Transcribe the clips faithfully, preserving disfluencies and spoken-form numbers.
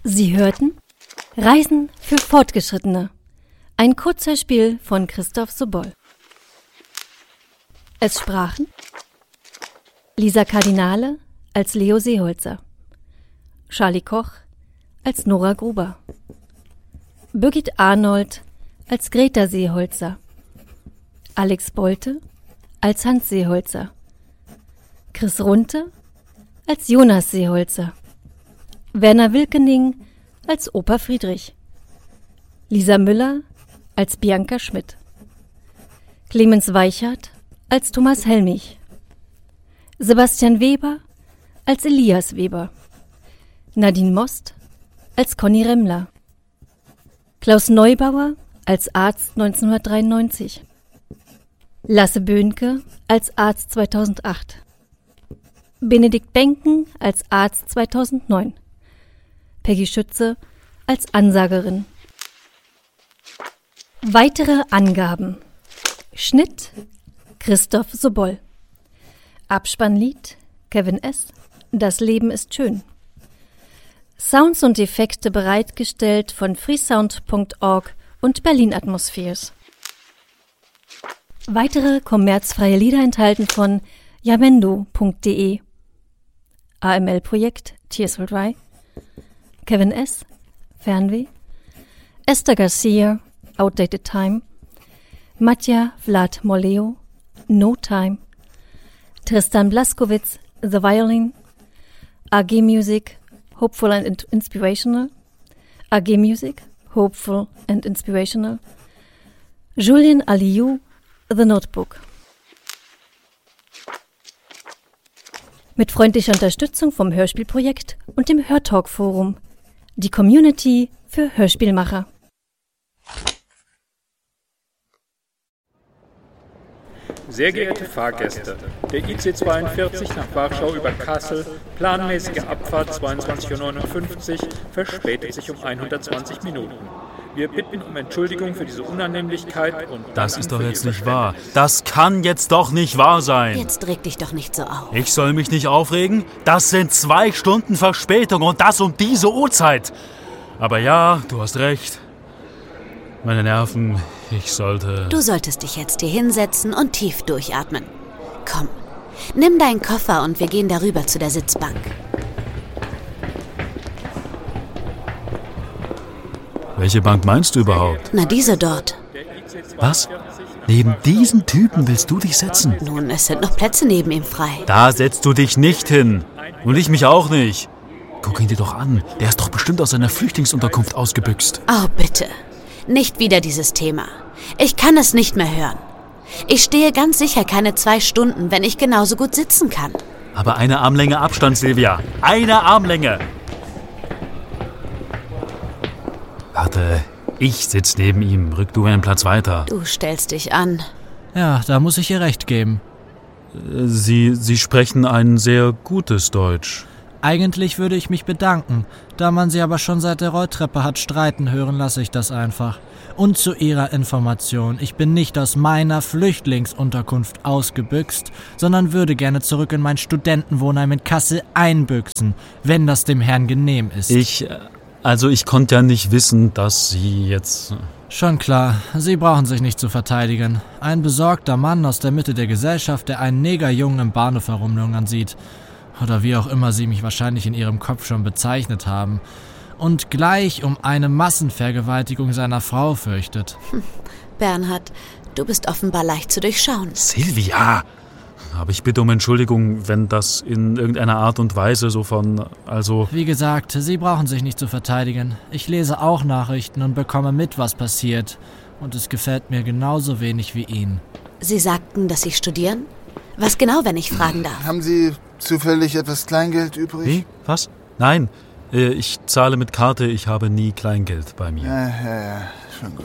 Sie hörten Reisen für Fortgeschrittene, ein Kurzhörspiel von Christoph Sobol. Es sprachen Lisa Kardinale als Leo Seeholzer, Charlie Koch als Nora Gruber, Birgit Arnold als Greta Seeholzer, Alex Bolte als Hans Seeholzer, Chris Runte als Jonas Seeholzer, Werner Wilkening als Opa Friedrich, Lisa Müller als Bianca Schmidt, Clemens Weichert als Thomas Helmich, Sebastian Weber als Elias Weber, Nadine Most als Conny Remmler, Klaus Neubauer als Arzt neunzehnhundertdreiundneunzig, Lasse Böhnke als Arzt zweitausendacht, Benedikt Benken als Arzt zweitausendneun, Peggy Schütze als Ansagerin. Weitere Angaben: Schnitt Christoph Sobol, Abspannlied Kevin S. Das Leben ist schön. Sounds und Effekte bereitgestellt von freesound punkt org und Berlin Atmospheres. Weitere kommerzfreie Lieder enthalten von jamendo punkt de, A M L-Projekt Tears Will Dry, Kevin S. Fernweh, Esther Garcia Outdated Time, Matja Vlad Moleo No Time, Tristan Blaskowitz The Violin, A G Music Hopeful and Inspirational, A G Music Hopeful and Inspirational, Julian Aliou The Notebook. Mit freundlicher Unterstützung vom Hörspielprojekt und dem Hörtalk-Forum, die Community für Hörspielmacher. Sehr geehrte Fahrgäste, der I C zweiundvierzig nach Warschau über Kassel, planmäßige Abfahrt zweiundzwanzig Uhr neunundfünfzig, verspätet sich um hundertzwanzig Minuten. Wir bitten um Entschuldigung für diese Unannehmlichkeit und... Das ist doch jetzt nicht wahr. Das kann jetzt doch nicht wahr sein. Jetzt reg dich doch nicht so auf. Ich soll mich nicht aufregen? Das sind zwei Stunden Verspätung und das um diese Uhrzeit. Aber ja, du hast recht. Meine Nerven, ich sollte... Du solltest dich jetzt hier hinsetzen und tief durchatmen. Komm, nimm deinen Koffer und wir gehen darüber zu der Sitzbank. Welche Bank meinst du überhaupt? Na, diese dort. Was? Neben diesen Typen willst du dich setzen? Nun, es sind noch Plätze neben ihm frei. Da setzt du dich nicht hin. Und ich mich auch nicht. Guck ihn dir doch an. Der ist doch bestimmt aus seiner Flüchtlingsunterkunft ausgebüxt. Oh, bitte. Nicht wieder dieses Thema. Ich kann es nicht mehr hören. Ich stehe ganz sicher keine zwei Stunden, wenn ich genauso gut sitzen kann. Aber eine Armlänge Abstand, Silvia. Eine Armlänge. Warte, ich sitz neben ihm. Rück du einen Platz weiter. Du stellst dich an. Ja, da muss ich ihr recht geben. Sie, Sie sprechen ein sehr gutes Deutsch. Eigentlich würde ich mich bedanken. Da man sie aber schon seit der Rolltreppe hat streiten hören, lasse ich das einfach. Und zu Ihrer Information, ich bin nicht aus meiner Flüchtlingsunterkunft ausgebüxt, sondern würde gerne zurück in mein Studentenwohnheim in Kassel einbüchsen, wenn das dem Herrn genehm ist. Ich, also ich konnte ja nicht wissen, dass Sie jetzt... Schon klar, Sie brauchen sich nicht zu verteidigen. Ein besorgter Mann aus der Mitte der Gesellschaft, der einen Negerjungen im Bahnhof herumlungern sieht. Oder wie auch immer Sie mich wahrscheinlich in Ihrem Kopf schon bezeichnet haben. Und gleich um eine Massenvergewaltigung seiner Frau fürchtet. Hm. Bernhard, du bist offenbar leicht zu durchschauen. Silvia! Aber ich bitte um Entschuldigung, wenn das in irgendeiner Art und Weise so von, also... Wie gesagt, Sie brauchen sich nicht zu verteidigen. Ich lese auch Nachrichten und bekomme mit, was passiert. Und es gefällt mir genauso wenig wie Ihnen. Sie sagten, dass Sie studieren? Was genau, wenn ich fragen darf? Haben Sie zufällig etwas Kleingeld übrig? Wie? Was? Nein, äh, ich zahle mit Karte, ich habe nie Kleingeld bei mir. Ja, ja, ja, schon gut.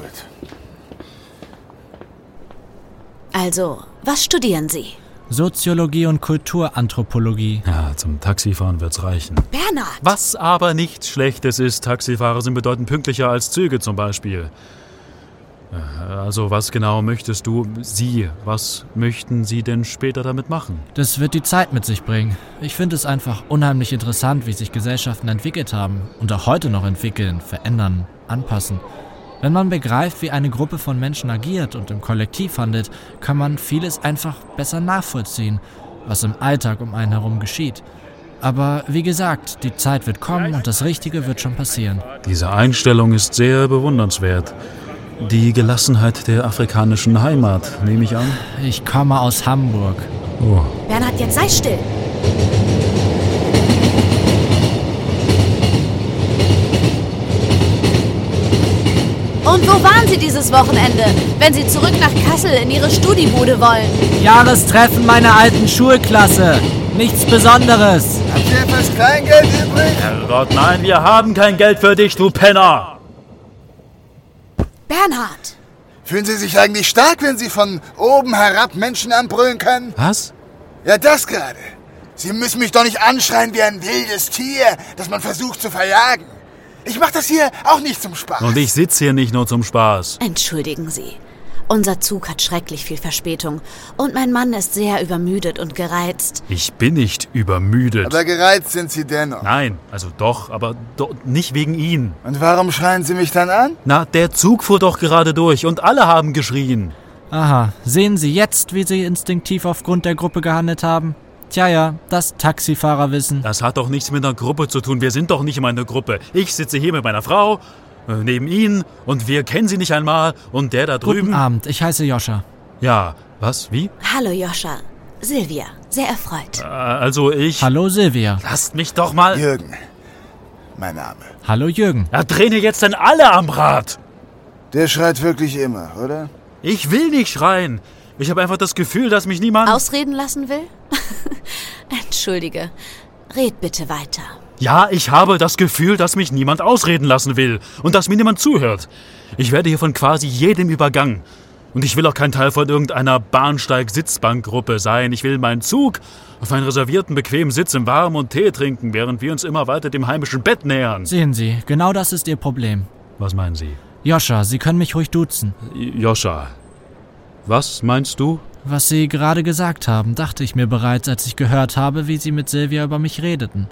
Also, was studieren Sie? Soziologie und Kulturanthropologie. Ja, zum Taxifahren wird's reichen. Bernhard! Was aber nichts Schlechtes ist, Taxifahrer sind bedeutend pünktlicher als Züge zum Beispiel. Also was genau möchtest du, Sie, was möchten Sie denn später damit machen? Das wird die Zeit mit sich bringen. Ich finde es einfach unheimlich interessant, wie sich Gesellschaften entwickelt haben und auch heute noch entwickeln, verändern, anpassen. Wenn man begreift, wie eine Gruppe von Menschen agiert und im Kollektiv handelt, kann man vieles einfach besser nachvollziehen, was im Alltag um einen herum geschieht. Aber wie gesagt, die Zeit wird kommen und das Richtige wird schon passieren. Diese Einstellung ist sehr bewundernswert. Die Gelassenheit der afrikanischen Heimat, nehme ich an. Ich komme aus Hamburg. Oh. Bernhard, jetzt sei still. Und wo waren Sie dieses Wochenende, wenn Sie zurück nach Kassel in Ihre Studibude wollen? Jahrestreffen meiner alten Schulklasse. Nichts Besonderes. Habt ihr etwas Kleingeld übrig? Herrgott, nein, wir haben kein Geld für dich, du Penner! Bernhard! Fühlen Sie sich eigentlich stark, wenn Sie von oben herab Menschen anbrüllen können? Was? Ja, das gerade. Sie müssen mich doch nicht anschreien wie ein wildes Tier, das man versucht zu verjagen. Ich mach das hier auch nicht zum Spaß. Und ich sitze hier nicht nur zum Spaß. Entschuldigen Sie. Unser Zug hat schrecklich viel Verspätung und mein Mann ist sehr übermüdet und gereizt. Ich bin nicht übermüdet. Aber gereizt sind Sie dennoch. Nein, also doch, aber do- nicht wegen ihn. Und warum schreien Sie mich dann an? Na, der Zug fuhr doch gerade durch und alle haben geschrien. Aha, sehen Sie jetzt, wie Sie instinktiv aufgrund der Gruppe gehandelt haben? Tja, ja, das Taxifahrerwissen. Das hat doch nichts mit einer Gruppe zu tun. Wir sind doch nicht in einer Gruppe. Ich sitze hier mit meiner Frau, äh, neben Ihnen, und wir kennen Sie nicht einmal. Und der da drüben... Guten Abend, ich heiße Joscha. Ja, was? Wie? Hallo Joscha. Silvia, sehr erfreut. Äh, also ich... Hallo Silvia. Lasst mich doch mal... Jürgen, mein Name. Hallo Jürgen. Ja, drehen hier jetzt denn alle am Rad? Der schreit wirklich immer, oder? Ich will nicht schreien. Ich habe einfach das Gefühl, dass mich niemand... Ausreden lassen will? Entschuldige. Red bitte weiter. Ja, ich habe das Gefühl, dass mich niemand ausreden lassen will und dass mir niemand zuhört. Ich werde hier von quasi jedem übergangen. Und ich will auch kein Teil von irgendeiner Bahnsteig-Sitzbankgruppe sein. Ich will meinen Zug auf einen reservierten, bequemen Sitz im Warmen und Tee trinken, während wir uns immer weiter dem heimischen Bett nähern. Sehen Sie, genau das ist Ihr Problem. Was meinen Sie? Joscha, Sie können mich ruhig duzen. Joscha, was meinst du? Was Sie gerade gesagt haben, dachte ich mir bereits, als ich gehört habe, wie Sie mit Silvia über mich redeten.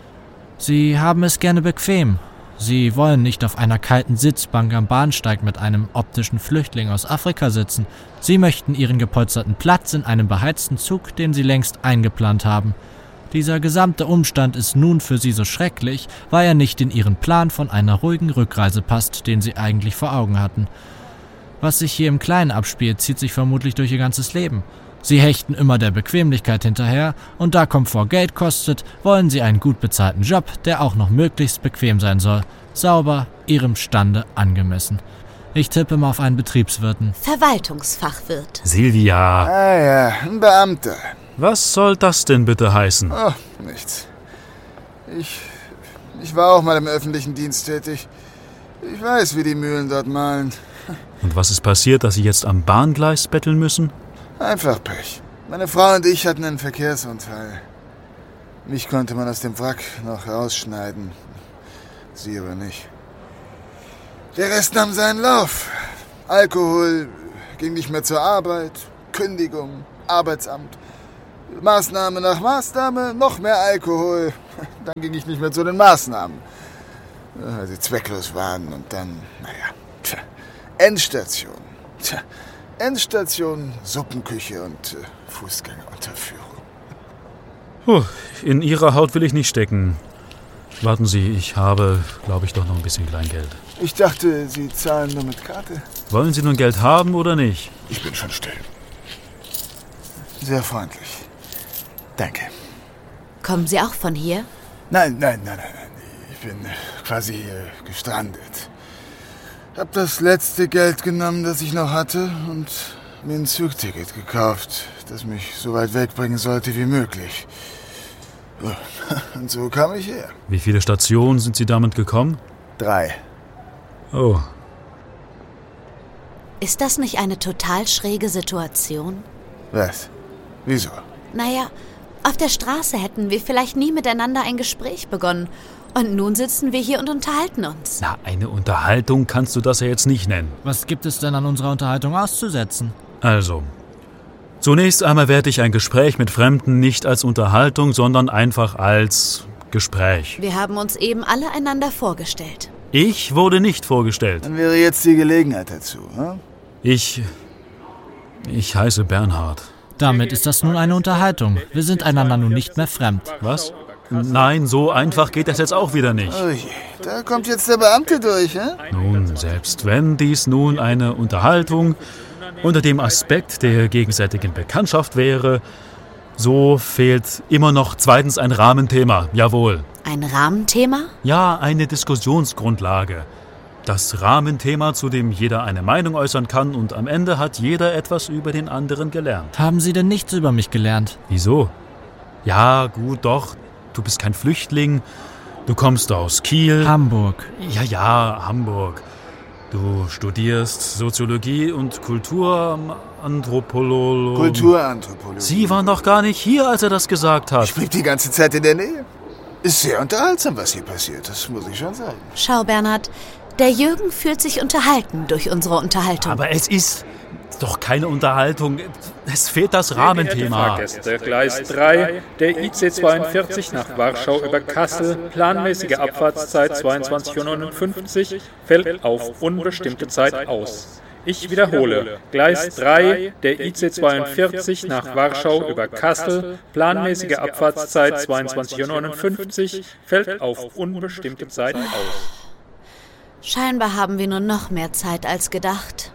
Sie haben es gerne bequem. Sie wollen nicht auf einer kalten Sitzbank am Bahnsteig mit einem optischen Flüchtling aus Afrika sitzen. Sie möchten Ihren gepolsterten Platz in einem beheizten Zug, den Sie längst eingeplant haben. Dieser gesamte Umstand ist nun für Sie so schrecklich, weil er nicht in Ihren Plan von einer ruhigen Rückreise passt, den Sie eigentlich vor Augen hatten. Was sich hier im Kleinen abspielt, zieht sich vermutlich durch Ihr ganzes Leben. Sie hechten immer der Bequemlichkeit hinterher und da Komfort Geld kostet, wollen Sie einen gut bezahlten Job, der auch noch möglichst bequem sein soll. Sauber, Ihrem Stande angemessen. Ich tippe mal auf einen Betriebswirten. Verwaltungsfachwirt. Silvia, Ah ja, ein Beamter. was soll das denn bitte heißen? Oh, nichts. Ich, ich war auch mal im öffentlichen Dienst tätig. Ich weiß, wie die Mühlen dort mahlen. Und was ist passiert, dass Sie jetzt am Bahngleis betteln müssen? Einfach Pech. Meine Frau und ich hatten einen Verkehrsunfall. Mich konnte man aus dem Wrack noch rausschneiden. Sie aber nicht. Der Rest nahm seinen Lauf. Alkohol, ging nicht mehr zur Arbeit, Kündigung, Arbeitsamt. Maßnahme nach Maßnahme, noch mehr Alkohol. Dann ging ich nicht mehr zu den Maßnahmen, weil sie zwecklos waren. Und dann, naja, tja, Endstation. Tja, Endstation, Suppenküche und äh, Fußgängerunterführung. Puh, in Ihrer Haut will ich nicht stecken. Warten Sie, ich habe, glaube ich, doch noch ein bisschen Kleingeld. Ich dachte, Sie zahlen nur mit Karte. Wollen Sie nun Geld haben oder nicht? Ich bin schon still. Sehr freundlich. Danke. Kommen Sie auch von hier? Nein, nein, nein, nein, nein. Ich bin quasi äh, gestrandet. Hab das letzte Geld genommen, das ich noch hatte, und mir ein Zugticket gekauft, das mich so weit wegbringen sollte wie möglich. Und so kam ich her. Wie viele Stationen sind Sie damit gekommen? Drei. Oh, Ist das nicht eine total schräge Situation? Was? Wieso? Naja, Auf der Straße hätten wir vielleicht nie miteinander ein Gespräch begonnen. Und nun sitzen wir hier und unterhalten uns. Na, eine Unterhaltung kannst du das ja jetzt nicht nennen. Was gibt es denn an unserer Unterhaltung auszusetzen? Also, zunächst einmal werde ich ein Gespräch mit Fremden nicht als Unterhaltung, sondern einfach als Gespräch. Wir haben uns eben alle einander vorgestellt. Ich wurde nicht vorgestellt. Dann wäre jetzt die Gelegenheit dazu, hm? Ich... Ich heiße Bernhard. Damit ist das nun eine Unterhaltung. Wir sind einander nun nicht mehr fremd. Was? Nein, so einfach geht das jetzt auch wieder nicht. Oh je, da kommt jetzt der Beamte durch, hä? Nun, selbst wenn dies nun eine Unterhaltung unter dem Aspekt der gegenseitigen Bekanntschaft wäre, so fehlt immer noch zweitens ein Rahmenthema, jawohl. Ein Rahmenthema? Ja, eine Diskussionsgrundlage. Das Rahmenthema, zu dem jeder eine Meinung äußern kann und am Ende hat jeder etwas über den anderen gelernt. Haben Sie denn nichts über mich gelernt? Wieso? Ja, gut, doch. Du bist kein Flüchtling. Du kommst aus Kiel. Hamburg. Ja, ja, Hamburg. Du studierst Soziologie und Kulturanthropologie. Kulturanthropologie. Sie waren doch gar nicht hier, als er das gesagt hat. Ich blieb die ganze Zeit in der Nähe. Ist sehr unterhaltsam, was hier passiert, das muss ich schon sagen. Schau, Bernhard, der Jürgen fühlt sich unterhalten durch unsere Unterhaltung. Aber es ist doch keine Unterhaltung. Es fehlt das Rahmenthema. Fahrgäste, Gleis drei, der I C zweiundvierzig nach Warschau über Kassel, planmäßige Abfahrtszeit zweiundzwanzig Uhr neunundfünfzig, fällt auf unbestimmte Zeit aus. Ich wiederhole, Gleis drei, der I C zweiundvierzig nach Warschau über Kassel, planmäßige Abfahrtszeit zweiundzwanzig Uhr neunundfünfzig, fällt auf unbestimmte Zeit aus. Scheinbar haben wir nur noch mehr Zeit als gedacht.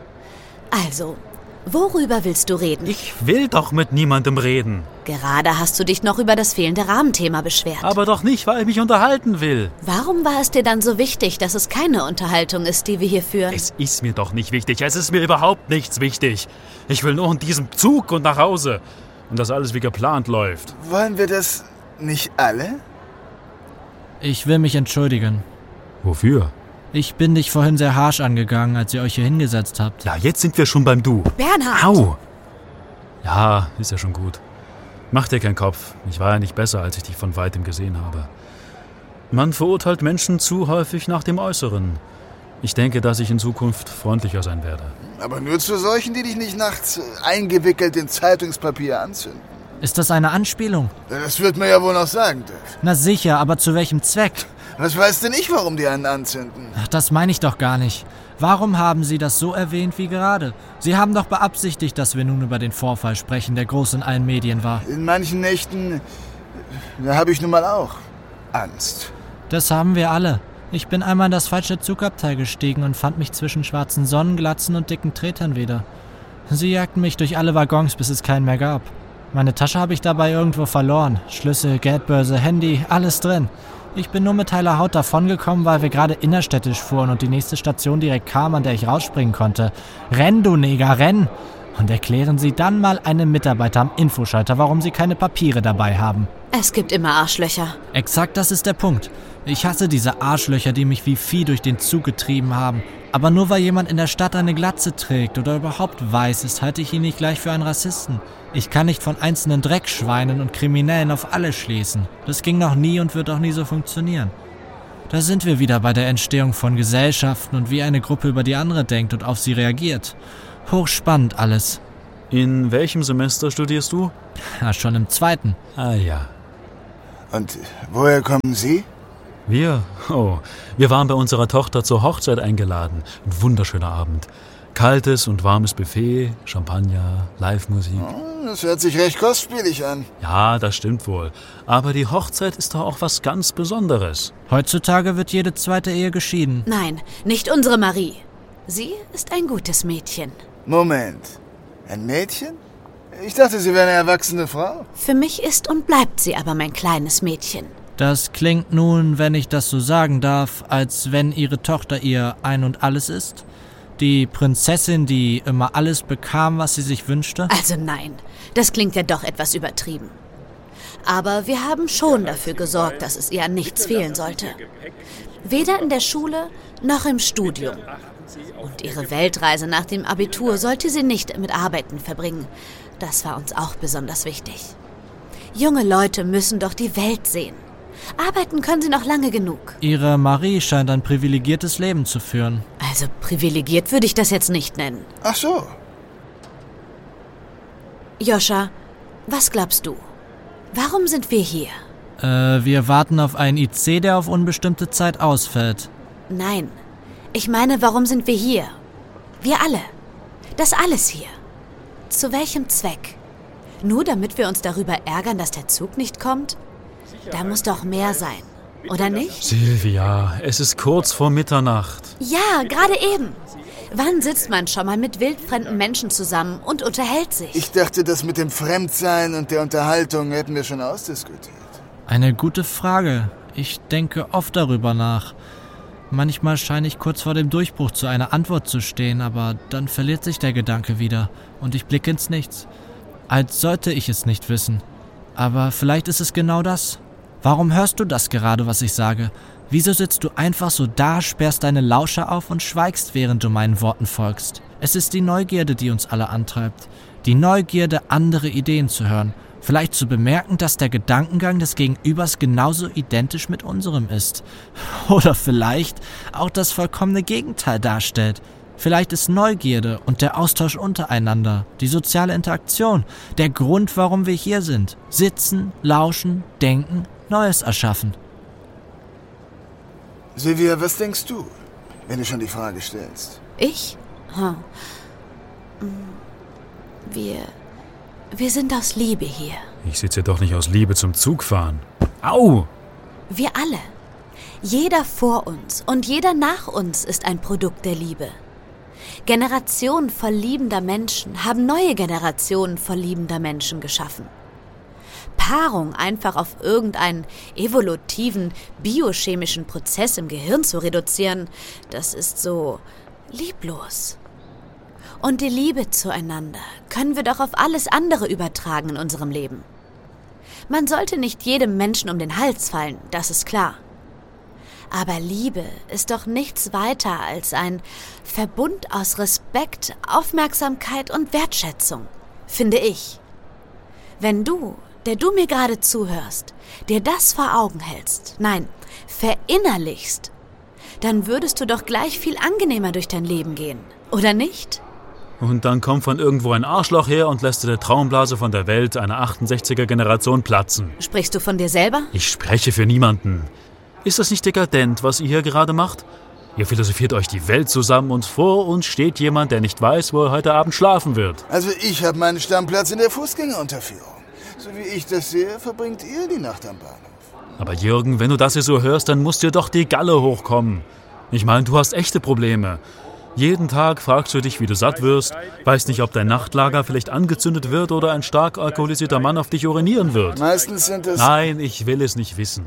Also, worüber willst du reden? Ich will doch mit niemandem reden. Gerade hast du dich noch über das fehlende Rahmenthema beschwert. Aber doch nicht, weil ich mich unterhalten will. Warum war es dir dann so wichtig, dass es keine Unterhaltung ist, die wir hier führen? Es ist mir doch nicht wichtig. Es ist mir überhaupt nichts wichtig. Ich will nur in diesem Zug und nach Hause. Und dass alles wie geplant läuft. Wollen wir das nicht alle? Ich will mich entschuldigen. Wofür? Ich bin dich vorhin sehr harsch angegangen, als ihr euch hier hingesetzt habt. Ja, jetzt sind wir schon beim Du. Bernhard! Au! Ja, ist ja schon gut. Mach dir keinen Kopf. Ich war ja nicht besser, als ich dich von Weitem gesehen habe. Man verurteilt Menschen zu häufig nach dem Äußeren. Ich denke, dass ich in Zukunft freundlicher sein werde. Aber nur zu solchen, die dich nicht nachts eingewickelt in Zeitungspapier anzünden. Ist das eine Anspielung? Das wird man ja wohl noch sagen dürfen. Na sicher, aber zu welchem Zweck? Was weiß denn ich, warum die einen anzünden? Ach, das meine ich doch gar nicht. Warum haben Sie das so erwähnt wie gerade? Sie haben doch beabsichtigt, dass wir nun über den Vorfall sprechen, der groß in allen Medien war. In manchen Nächten, da habe ich nun mal auch Angst. Das haben wir alle. Ich bin einmal in das falsche Zugabteil gestiegen und fand mich zwischen schwarzen Sonnenglatzen und dicken Tretern wieder. Sie jagten mich durch alle Waggons, bis es keinen mehr gab. Meine Tasche habe ich dabei irgendwo verloren. Schlüssel, Geldbörse, Handy, alles drin. Ich bin nur mit heiler Haut davongekommen, weil wir gerade innerstädtisch fuhren und die nächste Station direkt kam, an der ich rausspringen konnte. Renn, du Neger, renn! Und erklären Sie dann mal einem Mitarbeiter am Infoschalter, warum Sie keine Papiere dabei haben. Es gibt immer Arschlöcher. Exakt, das ist der Punkt. Ich hasse diese Arschlöcher, die mich wie Vieh durch den Zug getrieben haben. Aber nur weil jemand in der Stadt eine Glatze trägt oder überhaupt weiß ist, halte ich ihn nicht gleich für einen Rassisten. Ich kann nicht von einzelnen Dreckschweinen und Kriminellen auf alle schließen. Das ging noch nie und wird auch nie so funktionieren. Da sind wir wieder bei der Entstehung von Gesellschaften und wie eine Gruppe über die andere denkt und auf sie reagiert. Hochspannend alles. In welchem Semester studierst du? Ja, schon im zweiten. Ah ja. Und woher kommen Sie? Wir? Oh, wir waren bei unserer Tochter zur Hochzeit eingeladen. Ein wunderschöner Abend. Kaltes und warmes Buffet, Champagner, Live-Musik. Oh, das hört sich recht kostspielig an. Ja, das stimmt wohl. Aber die Hochzeit ist doch auch was ganz Besonderes. Heutzutage wird jede zweite Ehe geschieden. Nein, nicht unsere Marie. Sie ist ein gutes Mädchen. Moment. Ein Mädchen? Ich dachte, sie wäre eine erwachsene Frau. Für mich ist und bleibt sie aber mein kleines Mädchen. Das klingt nun, wenn ich das so sagen darf, als wenn Ihre Tochter ihr Ein und Alles ist? Die Prinzessin, die immer alles bekam, was sie sich wünschte? Also nein, das klingt ja doch etwas übertrieben. Aber wir haben schon dafür gesorgt, dass es ihr an nichts fehlen sollte. Weder in der Schule noch im Studium. Und ihre Weltreise nach dem Abitur sollte sie nicht mit Arbeiten verbringen. Das war uns auch besonders wichtig. Junge Leute müssen doch die Welt sehen. Arbeiten können sie noch lange genug. Ihre Marie scheint ein privilegiertes Leben zu führen. Also privilegiert würde ich das jetzt nicht nennen. Ach so. Joscha, was glaubst du? Warum sind wir hier? Äh, wir warten auf einen I C, der auf unbestimmte Zeit ausfällt. Nein, ich meine, warum sind wir hier? Wir alle. Das alles hier. Zu welchem Zweck? Nur damit wir uns darüber ärgern, dass der Zug nicht kommt? Da muss doch mehr sein, oder nicht? Silvia, es ist kurz vor Mitternacht. Ja, gerade eben. Wann sitzt man schon mal mit wildfremden Menschen zusammen und unterhält sich? Ich dachte, das mit dem Fremdsein und der Unterhaltung hätten wir schon ausdiskutiert. Eine gute Frage. Ich denke oft darüber nach. Manchmal scheine ich kurz vor dem Durchbruch zu einer Antwort zu stehen, aber dann verliert sich der Gedanke wieder und ich blicke ins Nichts. Als sollte ich es nicht wissen. Aber vielleicht ist es genau das. Warum hörst du das gerade, was ich sage? Wieso sitzt du einfach so da, sperrst deine Lauscher auf und schweigst, während du meinen Worten folgst? Es ist die Neugierde, die uns alle antreibt. Die Neugierde, andere Ideen zu hören. Vielleicht zu bemerken, dass der Gedankengang des Gegenübers genauso identisch mit unserem ist. Oder vielleicht auch das vollkommene Gegenteil darstellt. Vielleicht ist Neugierde und der Austausch untereinander, die soziale Interaktion, der Grund, warum wir hier sind. Sitzen, lauschen, denken, Neues erschaffen. Silvia, was denkst du, wenn du schon die Frage stellst? Ich? Hm. Wir... Wir sind aus Liebe hier. Ich sitze doch nicht aus Liebe zum Zugfahren. Au! Wir alle. Jeder vor uns und jeder nach uns ist ein Produkt der Liebe. Generationen voll liebender Menschen haben neue Generationen voll liebender Menschen geschaffen. Paarung einfach auf irgendeinen evolutiven, biochemischen Prozess im Gehirn zu reduzieren, das ist so lieblos. Und die Liebe zueinander können wir doch auf alles andere übertragen in unserem Leben. Man sollte nicht jedem Menschen um den Hals fallen, das ist klar. Aber Liebe ist doch nichts weiter als ein Verbund aus Respekt, Aufmerksamkeit und Wertschätzung, finde ich. Wenn du, der du mir gerade zuhörst, dir das vor Augen hältst, nein, verinnerlichst, dann würdest du doch gleich viel angenehmer durch dein Leben gehen, oder nicht? Und dann kommt von irgendwo ein Arschloch her und lässt der Traumblase von der Welt einer achtundsechziger-Generation platzen. Sprichst du von dir selber? Ich spreche für niemanden. Ist das nicht dekadent, was ihr hier gerade macht? Ihr philosophiert euch die Welt zusammen und vor uns steht jemand, der nicht weiß, wo er heute Abend schlafen wird. Also ich habe meinen Stammplatz in der Fußgängerunterführung. So wie ich das sehe, verbringt ihr die Nacht am Bahnhof. Aber Jürgen, wenn du das hier so hörst, dann muss dir doch die Galle hochkommen. Ich meine, du hast echte Probleme. Jeden Tag fragst du dich, wie du satt wirst, weißt nicht, ob dein Nachtlager vielleicht angezündet wird oder ein stark alkoholisierter Mann auf dich urinieren wird. Meistens sind es... Nein, ich will es nicht wissen.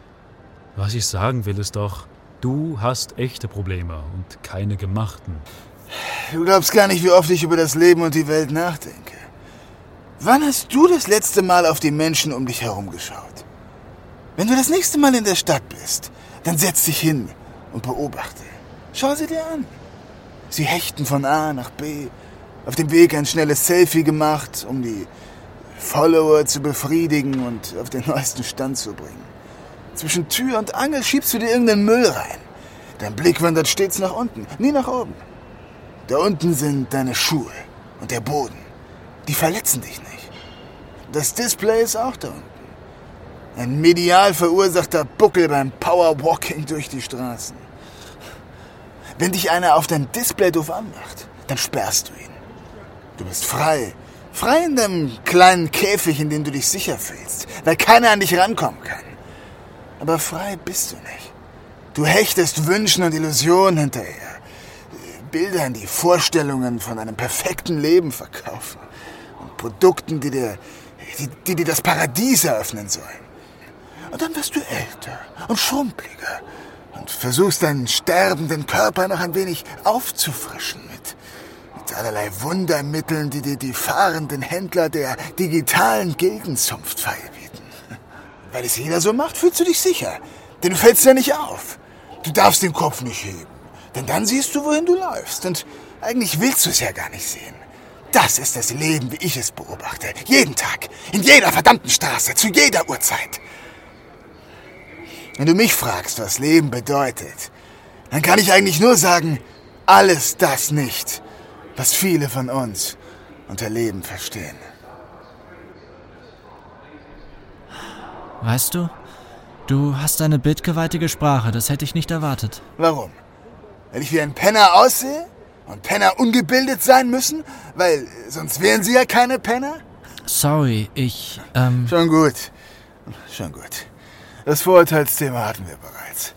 Was ich sagen will, ist doch, du hast echte Probleme und keine gemachten. Du glaubst gar nicht, wie oft ich über das Leben und die Welt nachdenke. Wann hast du das letzte Mal auf die Menschen um dich herum geschaut? Wenn du das nächste Mal in der Stadt bist, dann setz dich hin und beobachte. Schau sie dir an. Sie hechten von A nach B, auf dem Weg ein schnelles Selfie gemacht, um die Follower zu befriedigen und auf den neuesten Stand zu bringen. Zwischen Tür und Angel schiebst du dir irgendeinen Müll rein. Dein Blick wandert stets nach unten, nie nach oben. Da unten sind deine Schuhe und der Boden. Die verletzen dich nicht. Das Display ist auch da unten. Ein medial verursachter Buckel beim Powerwalking durch die Straßen. Wenn dich einer auf dein Display doof anmacht, dann sperrst du ihn. Du bist frei. Frei in deinem kleinen Käfig, in dem du dich sicher fühlst, weil keiner an dich rankommen kann. Aber frei bist du nicht. Du hechtest Wünschen und Illusionen hinterher. Bildern, die Vorstellungen von einem perfekten Leben verkaufen. Und Produkten, die dir, die, die dir das Paradies eröffnen sollen. Und dann wirst du älter und schrumpeliger und versuchst deinen sterbenden Körper noch ein wenig aufzufrischen mit, mit allerlei Wundermitteln, die dir die fahrenden Händler der digitalen Gildenzunft feilbieten. Weil es jeder so macht, fühlst du dich sicher, denn du fällst ja nicht auf. Du darfst den Kopf nicht heben, denn dann siehst du, wohin du läufst und eigentlich willst du es ja gar nicht sehen. Das ist das Leben, wie ich es beobachte. Jeden Tag, in jeder verdammten Straße, zu jeder Uhrzeit. Wenn du mich fragst, was Leben bedeutet, dann kann ich eigentlich nur sagen, alles das nicht, was viele von uns unter Leben verstehen. Weißt du, du hast eine bildgewaltige Sprache, das hätte ich nicht erwartet. Warum? Weil ich wie ein Penner aussehe? Und Penner ungebildet sein müssen? Weil sonst wären sie ja keine Penner? Sorry, ich, ähm... Schon gut, schon gut. Das Vorurteilsthema hatten wir bereits.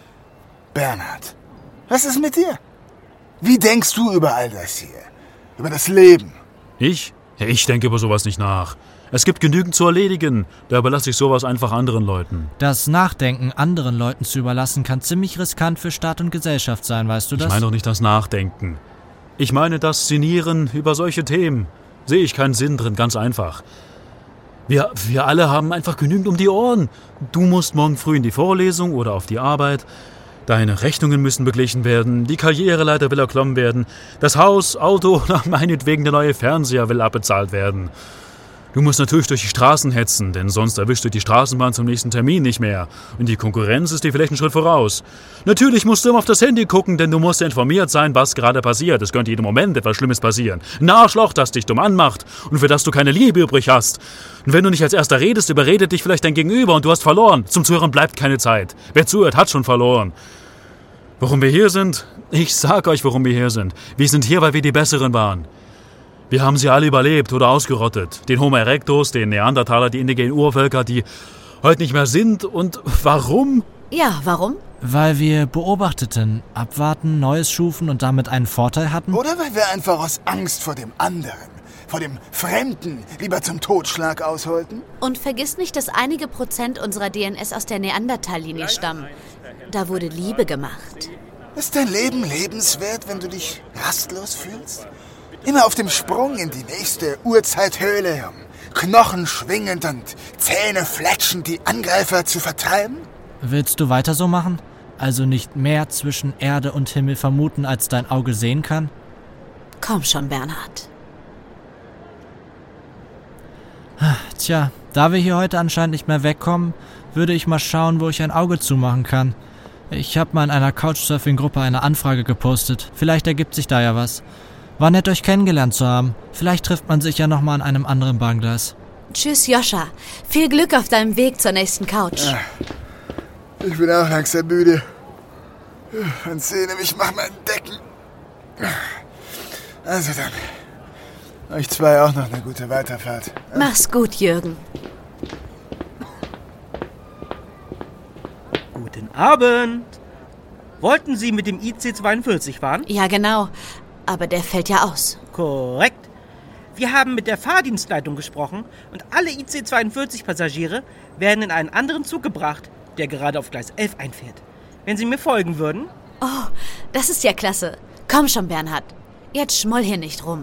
Bernhard, was ist mit dir? Wie denkst du über all das hier? Über das Leben? Ich? Ich denke über sowas nicht nach. Es gibt genügend zu erledigen. Da überlasse ich sowas einfach anderen Leuten. Das Nachdenken anderen Leuten zu überlassen, kann ziemlich riskant für Staat und Gesellschaft sein, weißt du das? Ich meine doch nicht das Nachdenken. Ich meine das Sinnieren über solche Themen. Sehe ich keinen Sinn drin, ganz einfach. Wir, wir alle haben einfach genügend um die Ohren. Du musst morgen früh in die Vorlesung oder auf die Arbeit. Deine Rechnungen müssen beglichen werden, die Karriereleiter will erklommen werden, das Haus, Auto oder meinetwegen der neue Fernseher will abbezahlt werden. Du musst natürlich durch die Straßen hetzen, denn sonst erwischst du die Straßenbahn zum nächsten Termin nicht mehr. Und die Konkurrenz ist dir vielleicht einen Schritt voraus. Natürlich musst du immer auf das Handy gucken, denn du musst informiert sein, was gerade passiert. Es könnte jeden Moment etwas Schlimmes passieren. Ein Arschloch, das dich dumm anmacht und für das du keine Liebe übrig hast. Und wenn du nicht als Erster redest, überredet dich vielleicht dein Gegenüber und du hast verloren. Zum Zuhören bleibt keine Zeit. Wer zuhört, hat schon verloren. Warum wir hier sind? Ich sag euch, warum wir hier sind. Wir sind hier, weil wir die Besseren waren. Wir haben sie alle überlebt oder ausgerottet. Den Homo erectus, den Neandertaler, die indigenen Urvölker, die heute nicht mehr sind. Und warum? Ja, warum? Weil wir beobachteten, abwarten, Neues schufen und damit einen Vorteil hatten? Oder weil wir einfach aus Angst vor dem anderen, vor dem Fremden, lieber zum Totschlag ausholten? Und vergiss nicht, dass einige Prozent unserer D N S aus der Neandertallinie stammen. Da wurde Liebe gemacht. Ist dein Leben lebenswert, wenn du dich rastlos fühlst? Immer auf dem Sprung in die nächste Urzeithöhle, um Knochen schwingend und Zähne fletschend die Angreifer zu vertreiben? Willst du weiter so machen? Also nicht mehr zwischen Erde und Himmel vermuten, als dein Auge sehen kann? Komm schon, Bernhard. Tja, da wir hier heute anscheinend nicht mehr wegkommen, würde ich mal schauen, wo ich ein Auge zumachen kann. Ich habe mal in einer Couchsurfing-Gruppe eine Anfrage gepostet. Vielleicht ergibt sich da ja was. War nett, euch kennengelernt zu haben. Vielleicht trifft man sich ja nochmal an einem anderen Bahngleis. Tschüss, Joscha. Viel Glück auf deinem Weg zur nächsten Couch. Ja, ich bin auch langsam müde. Und sehne mich nach meinen Decken. Also dann, euch zwei auch noch eine gute Weiterfahrt. Mach's gut, Jürgen. Guten Abend. Wollten Sie mit dem I C zweiundvierzig fahren? Ja, genau. Aber der fällt ja aus. Korrekt. Wir haben mit der Fahrdienstleitung gesprochen und alle I C zweiundvierzig-Passagiere werden in einen anderen Zug gebracht, der gerade auf Gleis elf einfährt. Wenn Sie mir folgen würden? Oh, das ist ja klasse. Komm schon, Bernhard. Jetzt schmoll hier nicht rum.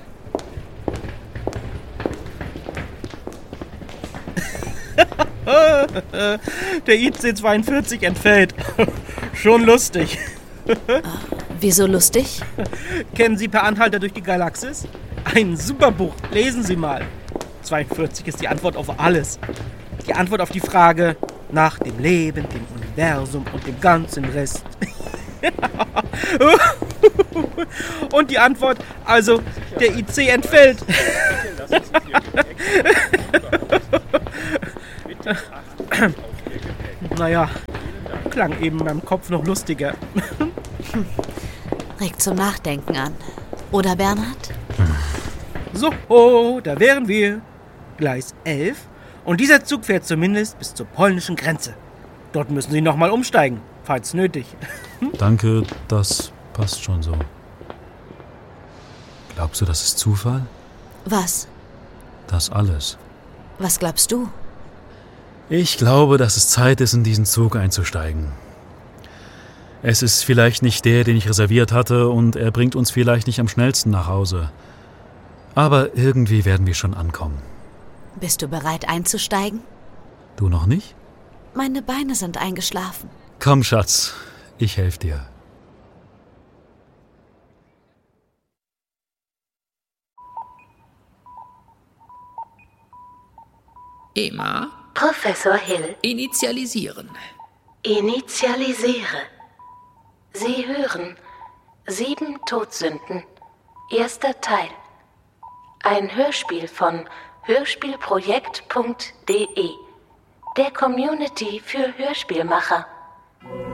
Der I C zweiundvierzig entfällt. Schon lustig. Wieso lustig? Kennen Sie Per Anhalter durch die Galaxis? Ein super Buch. Lesen Sie mal. zweiundvierzig ist die Antwort auf alles. Die Antwort auf die Frage nach dem Leben, dem Universum und dem ganzen Rest. Und die Antwort, also der I C entfällt. Naja, klang eben in meinem Kopf noch lustiger. Regt zum Nachdenken an. Oder, Bernhard? So, oh, da wären wir. Gleis elf. Und dieser Zug fährt zumindest bis zur polnischen Grenze. Dort müssen Sie nochmal umsteigen, falls nötig. Danke, das passt schon so. Glaubst du, das ist Zufall? Was? Das alles. Was glaubst du? Ich glaube, dass es Zeit ist, in diesen Zug einzusteigen. Es ist vielleicht nicht der, den ich reserviert hatte, und er bringt uns vielleicht nicht am schnellsten nach Hause. Aber irgendwie werden wir schon ankommen. Bist du bereit einzusteigen? Du noch nicht? Meine Beine sind eingeschlafen. Komm, Schatz, ich helfe dir. Emma. Professor Hill. Initialisieren. Initialisiere. Sie hören Sieben Todsünden. Erster Teil. Ein Hörspiel von hörspielprojekt punkt de, der Community für Hörspielmacher.